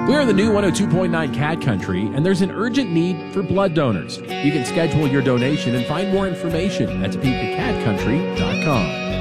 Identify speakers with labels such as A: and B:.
A: We're the new 102.9 Cat Country, and there's an urgent need for blood donors. You can schedule your donation and find more information at topekacatcountry.com.